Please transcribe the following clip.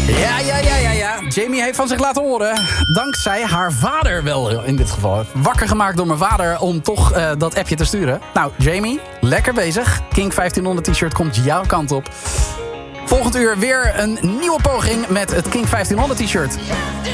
Ja. Jamie heeft van zich laten horen. Dankzij haar vader wel in dit geval. Wakker gemaakt door mijn vader om toch dat appje te sturen. Nou, Jamie, lekker bezig. King 1500 t-shirt komt jouw kant op. Volgend uur weer een nieuwe poging met het King 1500 t-shirt.